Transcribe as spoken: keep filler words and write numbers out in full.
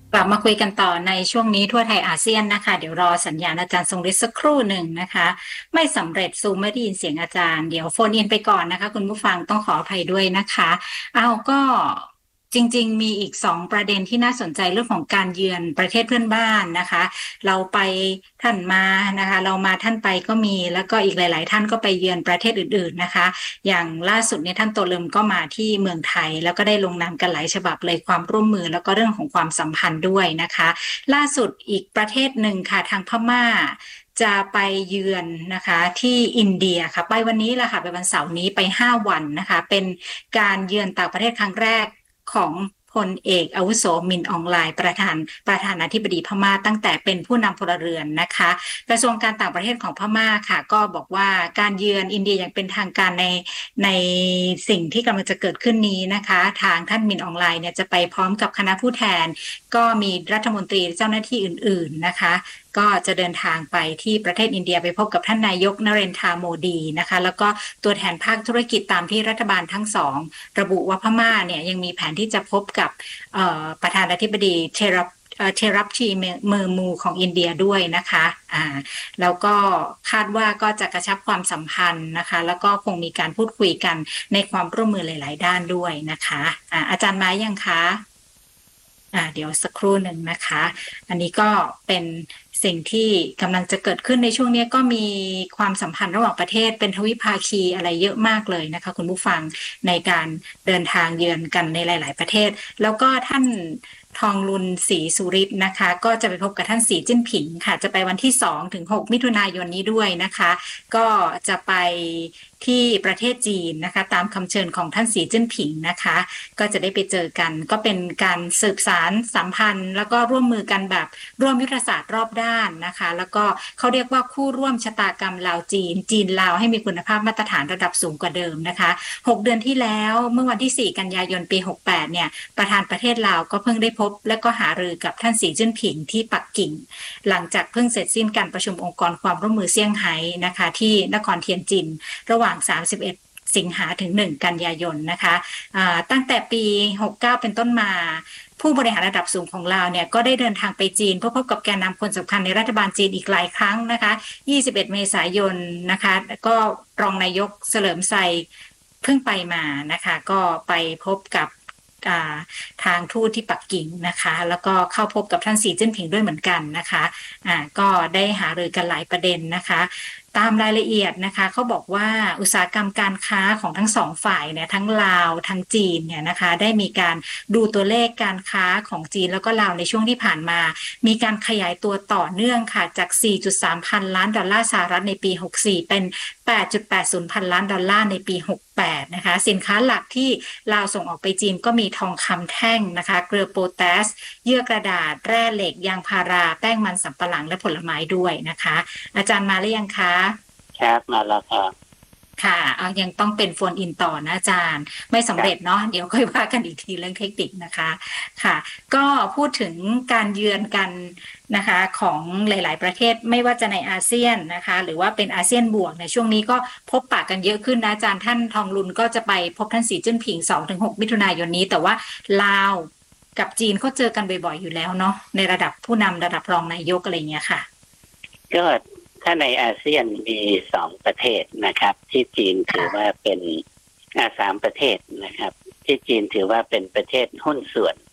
กลับมาคุยกันต่อในช่วงนี้ทั่วไทยอาเซียนนะคะเดี๋ยวรอสัญญาณอาจารย์ทรงฤทธิ์สักครู่หนึ่งนะคะไม่สำเร็จซูมไม่ได้ยินเสียงอาจารย์เดี๋ยวโฟนอินไปก่อนนะคะคุณผู้ฟังต้องขออภัยด้วยนะคะเอาก็จริงๆมีอีกสองประเด็นที่น่าสนใจเรื่องของการเยือนประเทศเพื่อนบ้านนะคะเราไปท่านมานะคะเรามาท่านไปก็มีแล้วก็อีกหลายๆท่านก็ไปเยือนประเทศอื่นๆนะคะอย่างล่าสุดเนี่ยท่านโตเลิมก็มาที่เมืองไทยแล้วก็ได้ลงนามกันหลายฉบับเลยความร่วมมือแล้วก็เรื่องของความสัมพันธ์ด้วยนะคะล่าสุดอีกประเทศหนึ่งค่ะทางพม่าจะไปเยือนนะคะที่อินเดียค่ะไปวันนี้แหละค่ะไปวันเสาร์นี้ไปห้าวันนะคะเป็นการเยือนต่างประเทศครั้งแรกของพลเอกอาวุโสมินอองไลน์ประธานประธานาธิบดีพม่าตั้งแต่เป็นผู้นำพลเรือนนะคะกระทรวงการต่างประเทศของพม่าค่ะก็บอกว่าการเยือนอินเดียอย่างเป็นทางการในในสิ่งที่กำลังจะเกิดขึ้นนี้นะคะทางท่านมินอองไลน์เนี่ยจะไปพร้อมกับคณะผู้แทนก็มีรัฐมนตรีเจ้าหน้าที่อื่นๆนะคะก็จะเดินทางไปที่ประเทศอินเดียไปพบกับท่านนายกนเรนทราโมดีนะคะแล้วก็ตัวแทนภาคธุรกิจตามที่รัฐบาลทั้งสองระบุว่าพม่าเนี่ยยังมีแผนที่จะพบกับประธานาธิบดีเทรับเทรับชีเมอร์มูของอินเดียด้วยนะคะอ่าแล้วก็คาดว่าก็จะกระชับความสัมพันธ์นะคะแล้วก็คงมีการพูดคุยกันในความร่วมมือหลายๆด้านด้วยนะคะอ่าอาจารย์ไม้ยังคะอ่าเดี๋ยวสักครู่หนึ่งนะคะอันนี้ก็เป็นสิ่งที่กำลังจะเกิดขึ้นในช่วงนี้ก็มีความสัมพันธ์ระหว่างประเทศเป็นทวิภาคีอะไรเยอะมากเลยนะคะคุณผู้ฟังในการเดินทางเยือนกันในหลายๆประเทศแล้วก็ท่านทองลุนศรีสุริศนะคะก็จะไปพบกับท่านสีจิ้นผิงค่ะจะไปวันที่สองถึงหกมิถุนายนนี้ด้วยนะคะก็จะไปที่ประเทศจีนนะคะตามคำเชิญของท่านสีจิ้นผิงนะคะก็จะได้ไปเจอกันก็เป็นการสืบสารสัมพันธ์แล้วก็ร่วมมือกันแบบร่วมยุทธศาสตร์รอบด้านนะคะแล้วก็เขาเรียกว่าคู่ร่วมชะตากรรมลาวจีนจีนลาวให้มีคุณภาพมาตรฐานระดับสูงกว่าเดิมนะคะหกเดือนที่แล้วเมื่อวันที่สี่กันยายนปีหกแปดเนี่ยประธานประเทศลาวก็เพิ่งได้พบและก็หารือกับท่านสีจิ้นผิงที่ปักกิ่งหลังจากเพิ่งเสร็จสิ้นการประชุมองค์กรความร่วมมือเซี่ยงไฮ้นะคะที่นครเทียนจินระหว่างสามสิบเอ็ดสิงหาถึงหนึ่งกันยายนนะคะตั้งแต่ปีหกสิบเก้าเป็นต้นมาผู้บริหารระดับสูงของลาวเนี่ยก็ได้เดินทางไปจีนเพื่อพบกับแกนนำคนสำคัญในรัฐบาลจีนอีกหลายครั้งนะคะยี่สิบเอ็ดเมษายนนะคะก็รองนายกเฉลิมไซเพิ่งไปมานะคะก็ไปพบกับทางทูตที่ปักกิ่งนะคะแล้วก็เข้าพบกับท่านสีจิ้นผิงด้วยเหมือนกันนะคะอ่าก็ได้หารือกันหลายประเด็นนะคะตามรายละเอียดนะคะเขาบอกว่าอุตสาหกรรมการค้าของทั้งสองฝ่ายเนี่ยทั้งลาวทั้งจีนเนี่ยนะคะได้มีการดูตัวเลขการค้าของจีนแล้วก็ลาวในช่วงที่ผ่านมามีการขยายตัวต่อเนื่องค่ะจาก สี่จุดสาม พันล้านดอลลาร์สหรัฐในปีหกสิบสี่เป็น แปดจุดแปดศูนย์ พันล้านดอลลาร์ในปีหกสิบแปดนะคะสินค้าหลักที่ลาวส่งออกไปจีนก็มีทองคำแท่งนะคะเกลือโพแทสเยื่อกระดาษแร่เหล็กยางพาราแป้งมันสำปะหลังและผลไม้ด้วยนะคะอาจารย์มาหรือยังคะครับมาแล้วครับค่ะเอายังต้องเป็นโฟนอินต่อนะอาจารย์ไม่สำเร็จเนาะเดี๋ยวค่อยว่ากันอีกทีเรื่องเทคนิคนะคะค่ะก็พูดถึงการเยือนกันนะคะของหลายๆประเทศไม่ว่าจะในอาเซียนนะคะหรือว่าเป็นอาเซียนบวกในช่วงนี้ก็พบปะกันเยอะขึ้นนะอาจารย์ท่านทองลุนก็จะไปพบท่านสีจิ้นผิง สองถึงหก มิถุนายนนี้แต่ว่าลาวกับจีนเขาเจอกันบ่อยๆอยู่แล้วเนาะในระดับผู้นำระดับรองนายกอะไรเงี้ยค่ะก็ถ้าในอาเซียนมีสองประเทศนะครับที่จีนถือว่าเป็นอาสามประเทศนะครับที่จีนถือว่าเป็นประเทศหุ้นส่วน